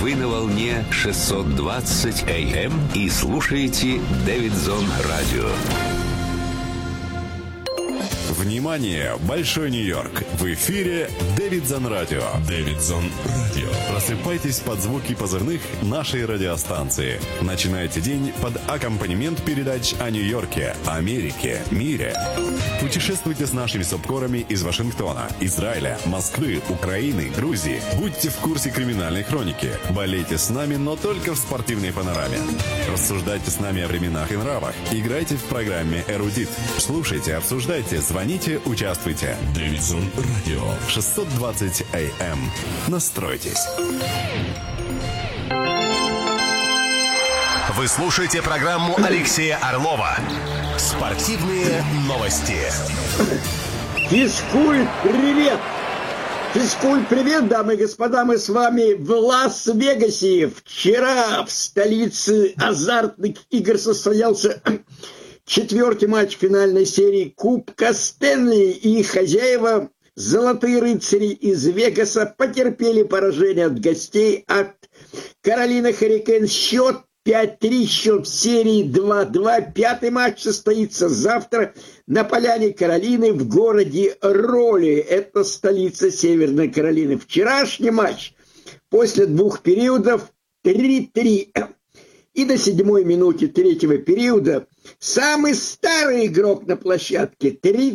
Вы на волне 620 АМ и слушаете Дэвидсон Радио. Внимание! Большой Нью-Йорк! В эфире Дэвидсон Радио. Дэвидсон Радио. Просыпайтесь под звуки позывных нашей радиостанции. Начинайте день под аккомпанемент передач о Нью-Йорке, Америке, мире. Путешествуйте с нашими субкорами из Вашингтона, Израиля, Москвы, Украины, Грузии. Будьте в курсе криминальной хроники. Болейте с нами, но только в спортивной панораме. Рассуждайте с нами о временах и нравах. Играйте в программе «Эрудит». Слушайте, обсуждайте, звоните, участвуйте. Дэвидсон Радио. 620 АМ. Настройтесь. Вы слушаете программу Алексея Орлова «Спортивные новости». Физкульт-привет! Физкульт-привет, дамы и господа! Мы с вами в Лас-Вегасе. Вчера в столице азартных игр состоялся четвертый матч финальной серии Кубка Стэнли. И хозяева, золотые рыцари из Вегаса, потерпели поражение от гостей, от Каролина Хуррикейнс. Счет 5-3, счет в серии 2-2. Пятый матч состоится завтра на поляне Каролины в городе Ролли. Это столица Северной Каролины. Вчерашний матч после двух периодов 3-3. И на 7-й минуте третьего периода самый старый игрок на площадке,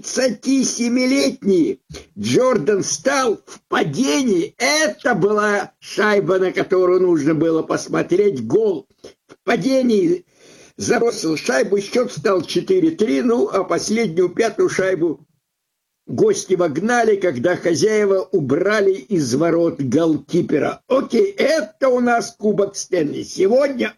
37-летний Джордан Стал в падении. Это была шайба, на которую нужно было посмотреть. Гол. В падении забросил шайбу, счет стал 4-3. Ну, а последнюю пятую шайбу гости вогнали, когда хозяева убрали из ворот голкипера. Окей, это у нас Кубок Стэнли. Сегодня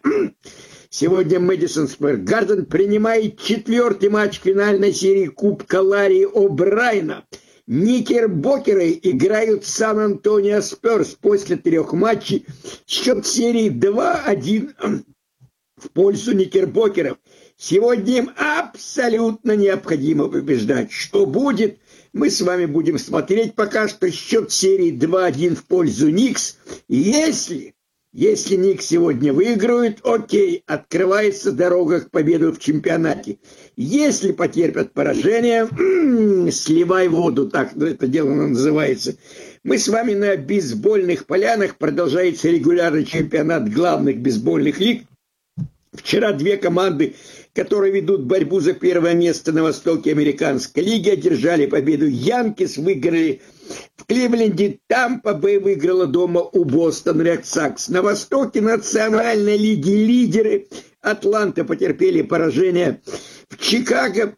Мэдисон Сквер Гарден принимает четвертый матч финальной серии Кубка Ларри О'Брайена. Никербокеры играют с Сан-Антонио Спёрс после трех матчей. Счет серии 2-1 в пользу Никербокеров. Сегодня им абсолютно необходимо побеждать. Что будет, мы с вами будем смотреть. Пока что счет серии 2-1 в пользу Никс. Если Никс сегодня выиграют, окей, открывается дорога к победе в чемпионате. Если потерпят поражение, сливай воду, так это дело называется. Мы с вами на бейсбольных полянах. Продолжается регулярный чемпионат главных бейсбольных лиг. Вчера две команды, которые ведут борьбу за первое место на востоке американской лиги, одержали победу. Янкис выиграли в Кливленде, Тампа Бэй выиграла дома у Бостон Ред Сокс. На востоке национальной лиги лидеры Атланта потерпели поражение в Чикаго.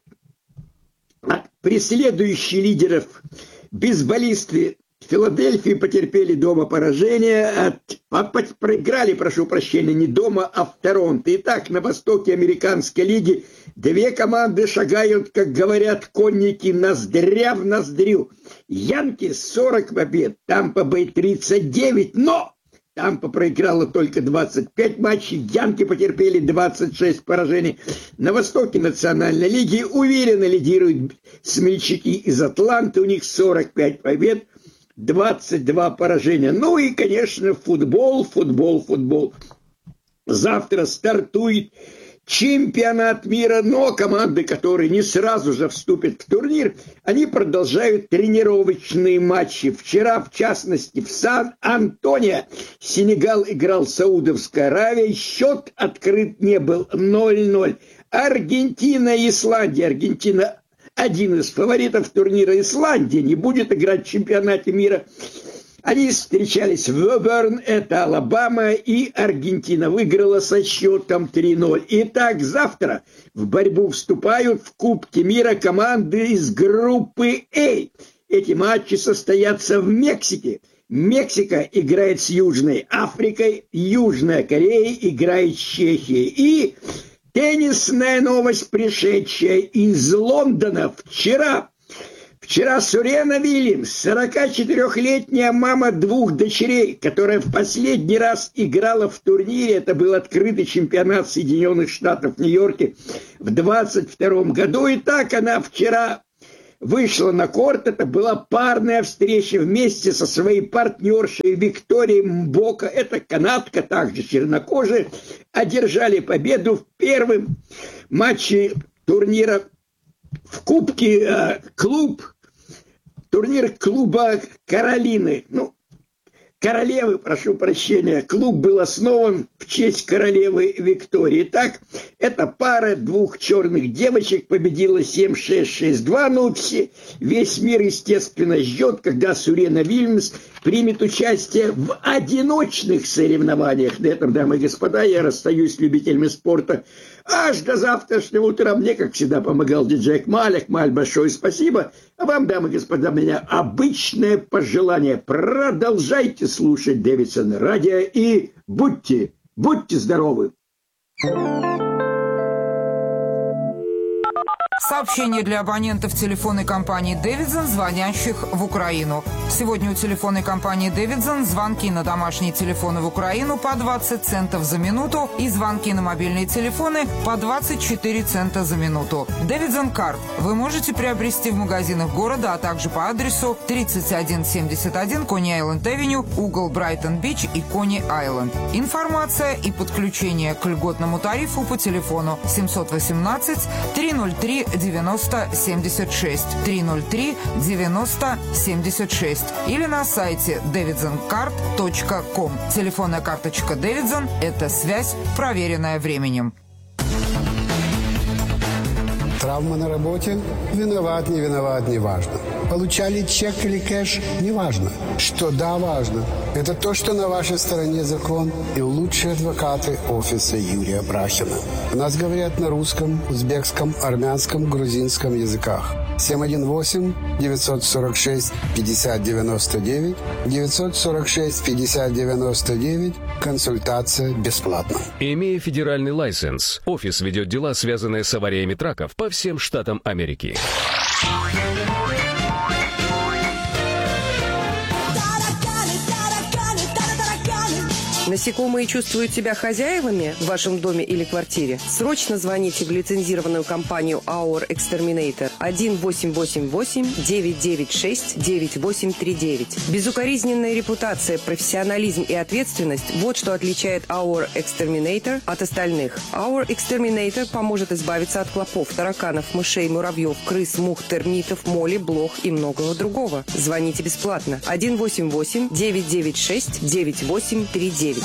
Преследующие лидеров бейсболисты Филадельфии потерпели дома поражение, проиграли, прошу прощения, не дома, а в Торонто. Итак, на востоке американской лиги две команды шагают, как говорят конники, ноздря в ноздрю. Янкис 40 побед, Тампа Бэй 39, но Тампа проиграла только 25 матчей, Янки потерпели 26 поражений. На востоке национальной лиги уверенно лидируют смельчаки из Атланты, у них 45 побед, 22 поражения. Ну и, конечно, футбол. Завтра стартует чемпионат мира, но команды, которые не сразу же вступят в турнир, они продолжают тренировочные матчи. Вчера, в частности, в Сан-Антонио Сенегал играл с Саудовской Аравией. Счет открыт не был, 0-0. Аргентина и Исландия. Аргентина один из фаворитов турнира. Исландия не будет играть в чемпионате мира. Они встречались в Оберн, это Алабама, и Аргентина выиграла со счетом 3-0. Итак, завтра в борьбу вступают в Кубке мира команды из группы А. Эти матчи состоятся в Мексике. Мексика играет с Южной Африкой, Южная Корея играет с Чехией. И теннисная новость, пришедшая из Лондона вчера. Вчера Сурена Вильямс, 44-летняя мама двух дочерей, которая в последний раз играла в турнире, это был открытый чемпионат Соединенных Штатов в Нью-Йорке в 22 году. И так она вчера вышла на корт. Это была парная встреча вместе со своей партнершей Викторией Мбока. Это канадка, также чернокожая. Одержали победу в первом матче турнира в Кубке турнир клуба Каролины. Королевы, прошу прощения. Клуб был основан в честь королевы Виктории. Так, эта пара двух черных девочек победила 7-6, 6-2. Весь мир, естественно, ждет, когда Сурена Вильямс примет участие в одиночных соревнованиях. На этом, дамы и господа, я расстаюсь с любителями спорта. Аж до завтрашнего утра. Мне, как всегда, помогал диджей Кмаль. Кмаль, большое спасибо. А вам, дамы и господа, у меня обычное пожелание. Продолжайте слушать Дэвидсон радио и будьте здоровы. Сообщение для абонентов телефонной компании «Дэвидсон», звонящих в Украину. Сегодня у телефонной компании «Дэвидсон» звонки на домашние телефоны в Украину по 20 центов за минуту и звонки на мобильные телефоны по 24 цента за минуту. «Дэвидсон Карт» вы можете приобрести в магазинах города, а также по адресу 3171 Кони-Айленд-Авеню, угол Брайтон-Бич и Кони-Айленд. Информация и подключение к льготному тарифу по телефону 718 303 9076 303 9076 или на сайте davidsoncard.com. Телефонная карточка Davidson – это связь, проверенная временем. Травма на работе? Виноват, не виноват, не важно. Получали чек или кэш? Не важно. Что да, важно. Это то, что на вашей стороне закон и лучшие адвокаты офиса Юрия Брахина. У нас говорят на русском, узбекском, армянском, грузинском языках. 718-946-5099, 946-5099, консультация бесплатна. Имея федеральный лайсенс, офис ведет дела, связанные с авариями траков по всем штатам Америки. Насекомые чувствуют себя хозяевами в вашем доме или квартире? Срочно звоните в лицензированную компанию Our Exterminator 1-888-996-9839. Безукоризненная репутация, профессионализм и ответственность – вот что отличает Our Exterminator от остальных. Our Exterminator поможет избавиться от клопов, тараканов, мышей, муравьев, крыс, мух, термитов, моли, блох и многого другого. Звоните бесплатно 1-888-996-9839.